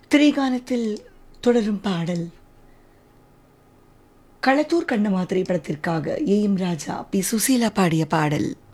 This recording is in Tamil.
திரைகானத்தில் தொடரும் பாடல் களத்தூர் கண்ணம்மா திரைப்படத்திற்காக A M Raja B Susheela பாடிய பாடல்.